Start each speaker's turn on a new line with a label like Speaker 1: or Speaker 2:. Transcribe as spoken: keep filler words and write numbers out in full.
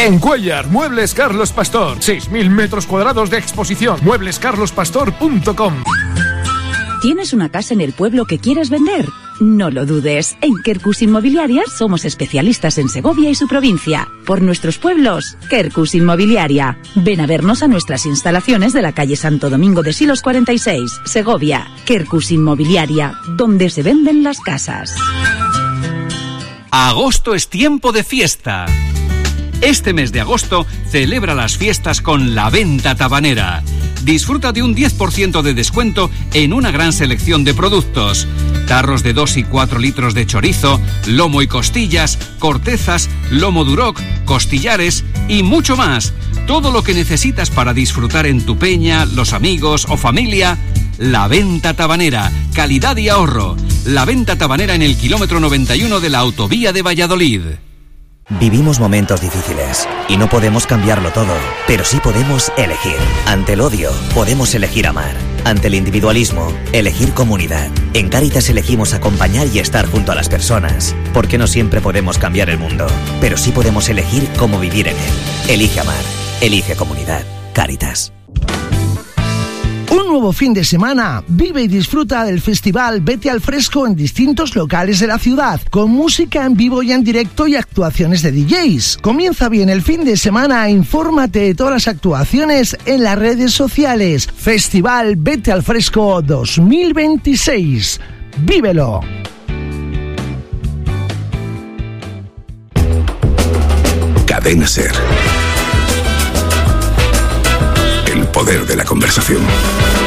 Speaker 1: En Cuéllar, Muebles Carlos Pastor. seis mil metros cuadrados de exposición. muebles carlos pastor punto com.
Speaker 2: ¿Tienes una casa en el pueblo que quieres vender? No lo dudes. En Quercus Inmobiliaria somos especialistas en Segovia y su provincia. Por nuestros pueblos, Quercus Inmobiliaria. Ven a vernos a nuestras instalaciones de la calle Santo Domingo de Silos cuarenta y seis, Segovia. Quercus Inmobiliaria, donde se venden las casas.
Speaker 3: Agosto es tiempo de fiesta. Este mes de agosto celebra las fiestas con La Venta Tabanera. Disfruta de un diez por ciento de descuento en una gran selección de productos. Tarros de dos y cuatro litros de chorizo, lomo y costillas, cortezas, lomo duroc, costillares y mucho más. Todo lo que necesitas para disfrutar en tu peña, los amigos o familia. La Venta Tabanera, calidad y ahorro. La Venta Tabanera en el kilómetro noventa y uno de la autovía de Valladolid.
Speaker 4: Vivimos momentos difíciles y no podemos cambiarlo todo, pero sí podemos elegir. Ante el odio, podemos elegir amar. Ante el individualismo, elegir comunidad. En Cáritas elegimos acompañar y estar junto a las personas, porque no siempre podemos cambiar el mundo, pero sí podemos elegir cómo vivir en él. Elige amar, elige comunidad. Cáritas.
Speaker 5: Un nuevo fin de semana. Vive y disfruta del festival Vete al Fresco en distintos locales de la ciudad, con música en vivo y en directo y actuaciones de D Js. Comienza bien el fin de semana. Infórmate de todas las actuaciones en las redes sociales. Festival Vete al Fresco dos mil veintiséis. ¡Vívelo!
Speaker 6: Cadena SER. El poder de la conversación.